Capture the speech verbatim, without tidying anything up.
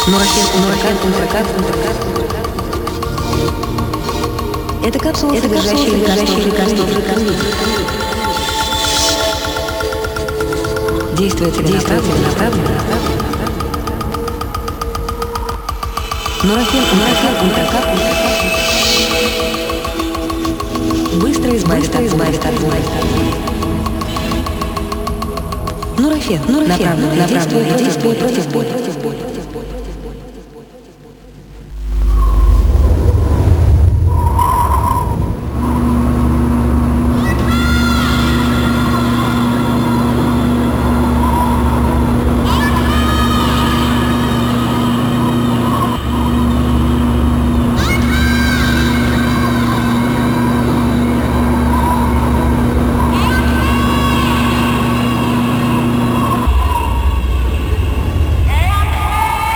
Нурофен, нурофен, контракат, контракат. Это капсула, это содержащая лекарство, лекарство, лекарство. Действует целенаправленно, направленно, направленно. Нурофен, нурофен, контракат, контракат. Быстро избавит от избавит от боли. Нурофен, нурофен, направленное действие против боли, против боли.